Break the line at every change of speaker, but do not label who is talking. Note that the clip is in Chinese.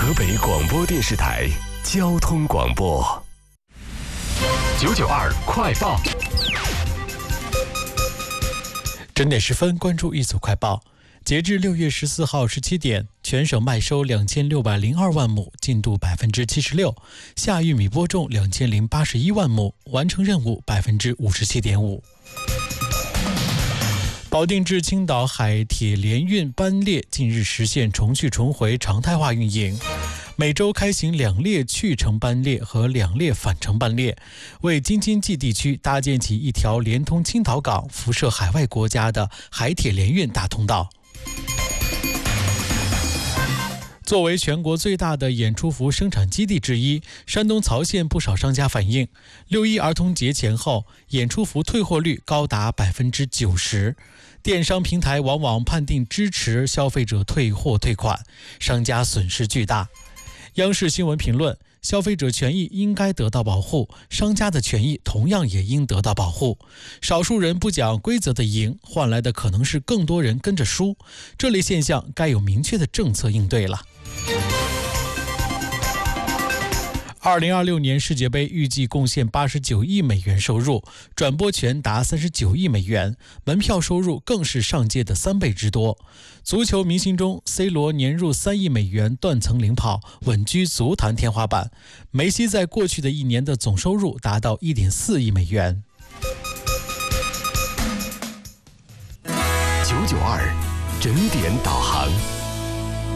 河北广播电视台交通广播992快报。
整点10分，关注一组快报。截至6月14号17点，全省麦收2602万亩，进度76%；下玉米播种2081万亩，完成任务57.5%。保定至青岛海铁联运班列近日实现重去重回常态化运营，每周开行2列去程班列和2列返程班列，为京津冀地区搭建起一条连通青岛港、辐射海外国家的海铁联运大通道。作为全国最大的演出服生产基地之一，山东曹县不少商家反映，6·1儿童节前后，演出服退货率高达90%，电商平台往往判定支持消费者退货退款，商家损失巨大。央视新闻评论：消费者权益应该得到保护，商家的权益同样也应得到保护。少数人不讲规则的赢，换来的可能是更多人跟着输，这类现象该有明确的政策应对了。2026年世界杯预计贡献89亿美元收入，转播权达39亿美元，门票收入更是上届的3倍之多。足球明星中 ，C 罗年入3亿美元断层领跑，稳居足坛天花板。梅西在过去的1年的总收入达到1.4亿美元。
992整点导航。